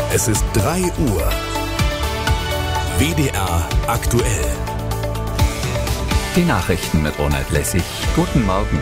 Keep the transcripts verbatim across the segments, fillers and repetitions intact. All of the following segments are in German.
Es ist drei Uhr. W D R aktuell. Die Nachrichten mit Ronald Lessig. Guten Morgen.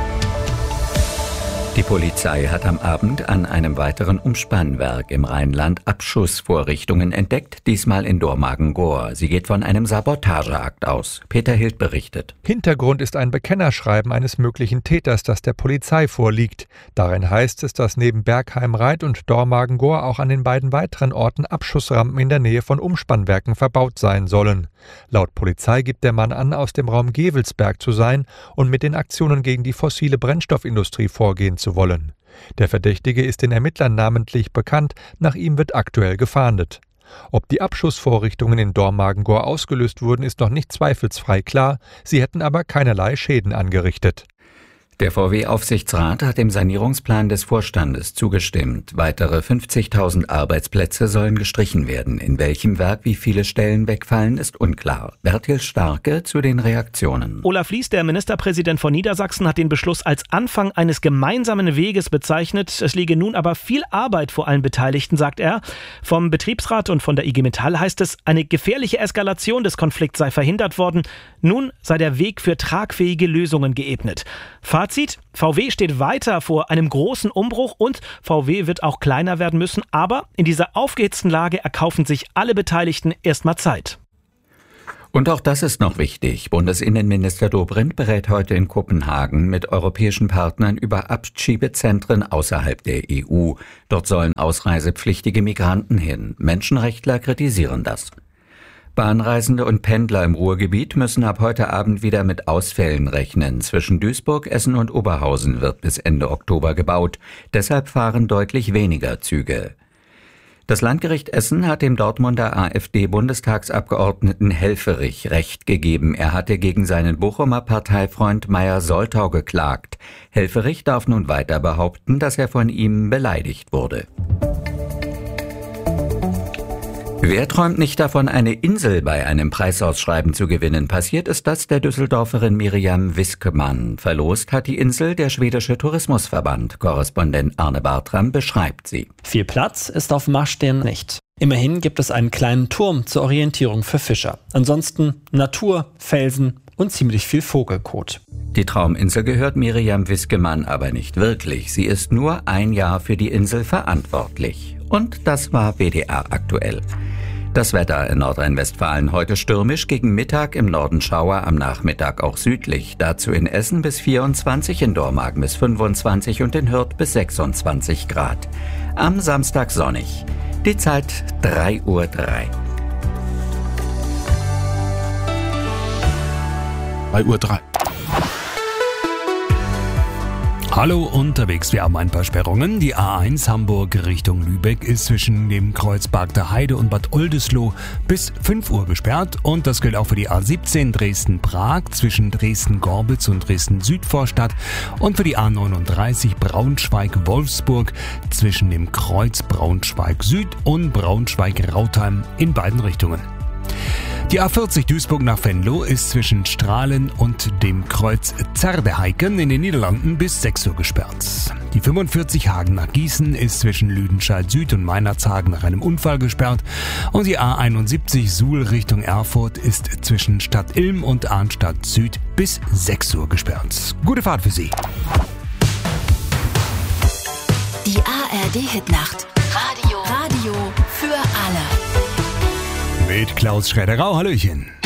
Die Polizei hat am Abend an einem weiteren Umspannwerk im Rheinland Abschussvorrichtungen entdeckt, diesmal in Dormagen-Gohr. Sie geht von einem Sabotageakt aus. Peter Hild berichtet. Hintergrund ist ein Bekennerschreiben eines möglichen Täters, das der Polizei vorliegt. Darin heißt es, dass neben Bergheim-Reit und Dormagen-Gohr auch an den beiden weiteren Orten Abschussrampen in der Nähe von Umspannwerken verbaut sein sollen. Laut Polizei gibt der Mann an, aus dem Raum Gevelsberg zu sein und mit den Aktionen gegen die fossile Brennstoffindustrie vorgehen zu wollen. Der Verdächtige ist den Ermittlern namentlich bekannt, nach ihm wird aktuell gefahndet. Ob die Abschussvorrichtungen in Dormagen-Gohr ausgelöst wurden, ist noch nicht zweifelsfrei klar, sie hätten aber keinerlei Schäden angerichtet. Der V W-Aufsichtsrat hat dem Sanierungsplan des Vorstandes zugestimmt. Weitere fünfzigtausend Arbeitsplätze sollen gestrichen werden. In welchem Werk wie viele Stellen wegfallen, ist unklar. Bertil Starke zu den Reaktionen. Olaf Lies, der Ministerpräsident von Niedersachsen, hat den Beschluss als Anfang eines gemeinsamen Weges bezeichnet. Es liege nun aber viel Arbeit vor allen Beteiligten, sagt er. Vom Betriebsrat und von der I G Metall heißt es, eine gefährliche Eskalation des Konflikts sei verhindert worden. Nun sei der Weg für tragfähige Lösungen geebnet. Fazit: V W steht weiter vor einem großen Umbruch und V W wird auch kleiner werden müssen, aber in dieser aufgehitzten Lage erkaufen sich alle Beteiligten erstmal Zeit. Und auch das ist noch wichtig. Bundesinnenminister Dobrindt berät heute in Kopenhagen mit europäischen Partnern über Abschiebezentren außerhalb der E U. Dort sollen ausreisepflichtige Migranten hin. Menschenrechtler kritisieren das. Bahnreisende und Pendler im Ruhrgebiet müssen ab heute Abend wieder mit Ausfällen rechnen. Zwischen Duisburg, Essen und Oberhausen wird bis Ende Oktober gebaut. Deshalb fahren deutlich weniger Züge. Das Landgericht Essen hat dem Dortmunder AfD-Bundestagsabgeordneten Helfferich Recht gegeben. Er hatte gegen seinen Bochumer Parteifreund Meyer-Soltau geklagt. Helfferich darf nun weiter behaupten, dass er von ihm beleidigt wurde. Wer träumt nicht davon, eine Insel bei einem Preisausschreiben zu gewinnen? Passiert ist das der Düsseldorferin Miriam Wiskemann. Verlost hat die Insel der schwedische Tourismusverband. Korrespondent Arne Bartram beschreibt sie. Viel Platz ist auf Marschstern nicht. Immerhin gibt es einen kleinen Turm zur Orientierung für Fischer. Ansonsten Natur, Felsen und ziemlich viel Vogelkot. Die Trauminsel gehört Miriam Wiskemann aber nicht wirklich. Sie ist nur ein Jahr für die Insel verantwortlich. Und das war W D R aktuell. Das Wetter in Nordrhein-Westfalen heute stürmisch, gegen Mittag im Norden Schauer, am Nachmittag auch südlich. Dazu in Essen bis vierundzwanzig, in Dormagen bis fünfundzwanzig und in Hürth bis sechsundzwanzig Grad. Am Samstag sonnig. Die Zeit drei Uhr drei. drei Uhr drei. Hallo, unterwegs. Wir haben ein paar Sperrungen. Die A eins Hamburg Richtung Lübeck ist zwischen dem Kreuz Bargter Heide und Bad Oldesloe bis fünf Uhr gesperrt. Und das gilt auch für die A siebzehn Dresden-Prag zwischen Dresden-Gorbitz und Dresden-Südvorstadt. Und für die A neununddreißig Braunschweig-Wolfsburg zwischen dem Kreuz Braunschweig-Süd und Braunschweig-Rautheim in beiden Richtungen. Die A vierzig Duisburg nach Venlo ist zwischen Strahlen und dem Kreuz Zerdeheiken in den Niederlanden bis sechs Uhr gesperrt. Die fünfundvierzig Hagen nach Gießen ist zwischen Lüdenscheid Süd und Meinerzhagen nach einem Unfall gesperrt. Und die A einundsiebzig Suhl Richtung Erfurt ist zwischen Stadt Ilm und Arnstadt Süd bis sechs Uhr gesperrt. Gute Fahrt für Sie. Die A R D-Hitnacht. Radio. Radio für alle. Mit Klaus Schredderau, hallöchen.